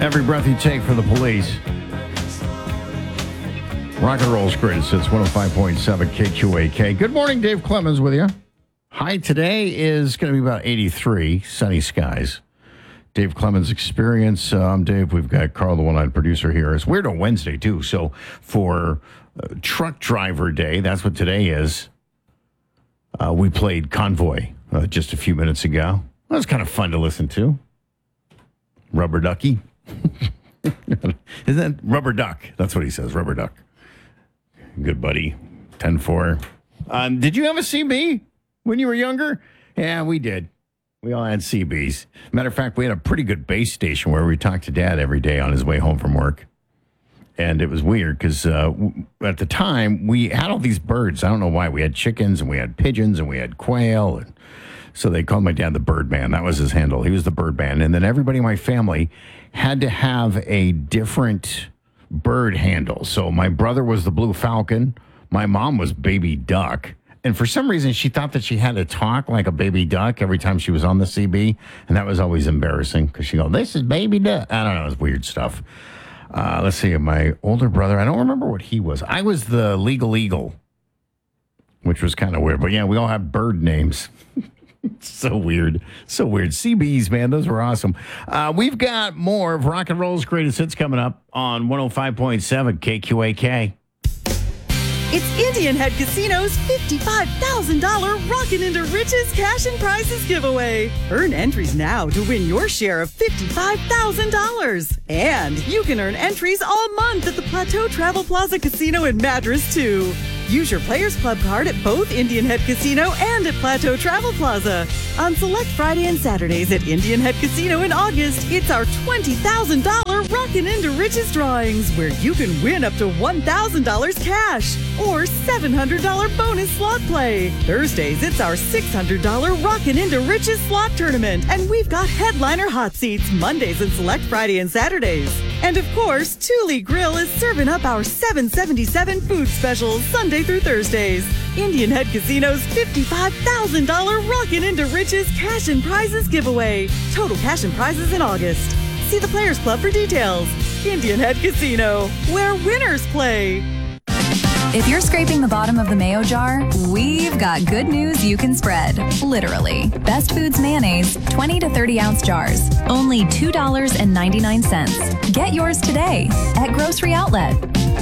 Every breath you take for the police. Rock and roll's greatest. It's 105.7 KQAK. Good morning, Dave Clemens with you. High today is going to be about 83, sunny skies. Dave Clemens Experience. I'm Dave. We've got Carl, the one-eyed producer here. It's Weirdo Wednesday, too. So for Truck Driver Day, that's what today is. We played Convoy just a few minutes ago. That was kind of fun to listen to. Rubber Ducky. Isn't that Rubber Duck? That's what he says, Rubber Duck. Good buddy. 10-4. Did you have a CB when you were younger? Yeah, we did. We all had CBs. Matter of fact, we had a pretty good base station where we talked to Dad every day on his way home from work. And it was weird because at the time, we had all these birds. I don't know why. We had chickens and we had pigeons and we had quail. And so they called my dad the Birdman. That was his handle. He was the Birdman. And then everybody in my family had to have a different bird handle. So my brother was the Blue Falcon. My mom was Baby Duck. And for some reason, she thought that she had to talk like a baby duck every time she was on the CB. And that was always embarrassing because she'd go, "This is Baby Duck." I don't know. It was weird stuff. Let's see. My older brother, I don't remember what he was. I was the Legal Eagle, which was kind of weird. But yeah, we all have bird names. So weird. So weird. CBs, man. Those were awesome. We've got more of Rock and Roll's greatest hits coming up on 105.7 KQAK. It's Indian Head Casino's $55,000 Rockin' into Riches Cash and Prizes giveaway. Earn entries now to win your share of $55,000. And you can earn entries all month at the Plateau Travel Plaza Casino in Madras, too. Use your Players Club card at both Indian Head Casino and at Plateau Travel Plaza. On select Friday and Saturdays at Indian Head Casino in August, it's our $20,000 Rockin' into Riches drawings, where you can win up to $1,000 cash or $700 bonus slot play. Thursdays, it's our $600 Rockin' into Riches slot tournament, and we've got headliner hot seats Mondays and select Friday and Saturdays. And of course, Thule Grill is serving up our $7.77 food specials Sunday through Thursdays. Indian Head Casino's $55,000 Rockin' into Riches Cash and Prizes giveaway. Total cash and prizes in August. See the Players Club for details. Indian Head Casino, where winners play. If you're scraping the bottom of the mayo jar, we've got good news you can spread. Literally. Best Foods mayonnaise, 20 to 30 ounce jars. Only $2.99. Get yours today at Grocery Outlet.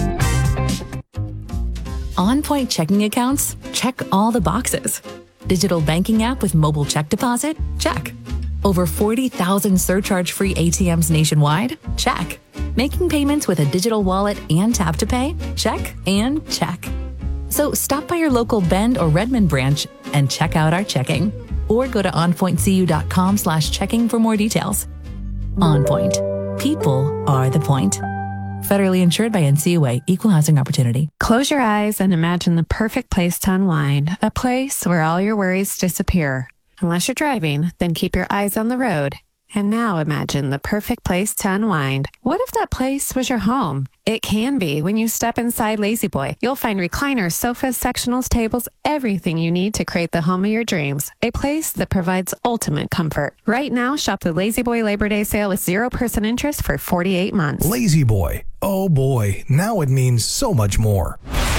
On Point checking accounts? Check all the boxes. Digital banking app with mobile check deposit? Check. Over 40,000 surcharge-free ATMs nationwide? Check. Making payments with a digital wallet and tap to pay? Check and check. So stop by your local Bend or Redmond branch and check out our checking. Or go to onpointcu.com/checking for more details. On Point. People are the point. Federally insured by NCUA, Equal Housing Opportunity. Close your eyes and imagine the perfect place to unwind, a place where all your worries disappear. Unless you're driving, then keep your eyes on the road. And now imagine the perfect place to unwind. What if that place was your home? It can be when you step inside Lazy Boy. You'll find recliners, sofas, sectionals, tables, everything you need to create the home of your dreams. A place that provides ultimate comfort. Right now, shop the Lazy Boy Labor Day sale with 0% interest for 48 months. Lazy Boy. Oh boy, now it means so much more.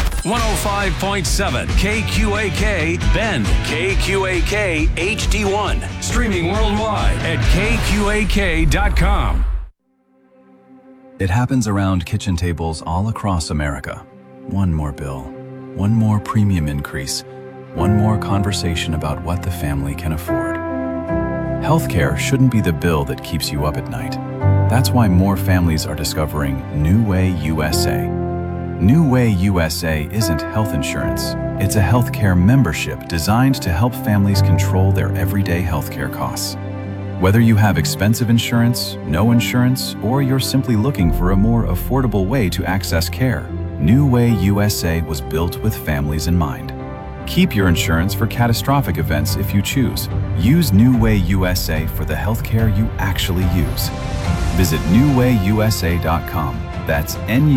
105.7 KQAK Bend, KQAK HD1. Streaming worldwide at KQAK.com. It happens around kitchen tables all across America. One more bill, one more premium increase, one more conversation about what the family can afford. Healthcare shouldn't be the bill that keeps you up at night. That's why more families are discovering New Way USA. New Way USA isn't health insurance. It's a healthcare membership designed to help families control their everyday healthcare costs. Whether you have expensive insurance, no insurance, or you're simply looking for a more affordable way to access care, New Way USA was built with families in mind. Keep your insurance for catastrophic events if you choose. Use New Way USA for the healthcare you actually use. Visit newwayusa.com. That's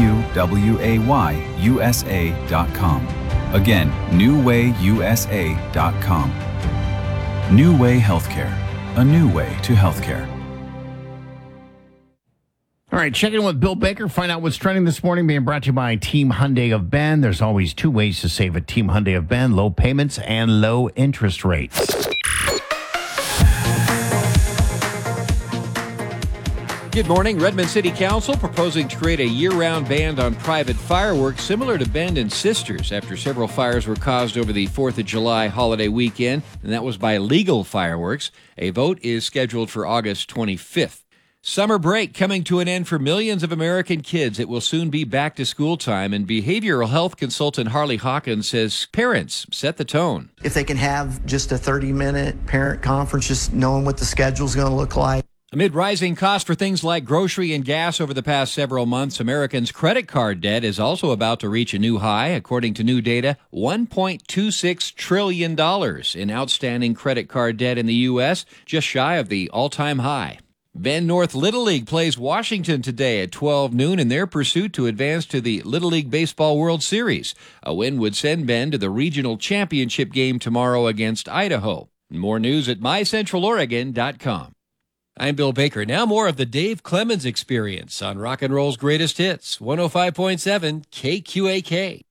NUWAYUSA.com. Again, newwayusa.com. New Way Healthcare. A new way to healthcare. All right, check in with Bill Baker. Find out what's trending this morning. Being brought to you by Team Hyundai of Bend. There's always two ways to save at Team Hyundai of Bend: low payments and low interest rates. Good morning. Redmond City Council proposing to create a year-round ban on private fireworks similar to Bend and Sisters after several fires were caused over the 4th of July holiday weekend, and that was by legal fireworks. A vote is scheduled for August 25th. Summer break coming to an end for millions of American kids. It will soon be back to school time, and behavioral health consultant Harley Hawkins says parents set the tone. If they can have just a 30-minute parent conference, just knowing what the schedule's going to look like. Amid rising costs for things like grocery and gas over the past several months, Americans' credit card debt is also about to reach a new high. According to new data, $1.26 trillion in outstanding credit card debt in the U.S., just shy of the all-time high. Bend North Little League plays Washington today at 12 noon in their pursuit to advance to the Little League Baseball World Series. A win would send Bend to the regional championship game tomorrow against Idaho. More news at mycentraloregon.com. I'm Bill Baker. Now more of the Dave Clemens Experience on Rock and Roll's Greatest Hits, 105.7 KQAK.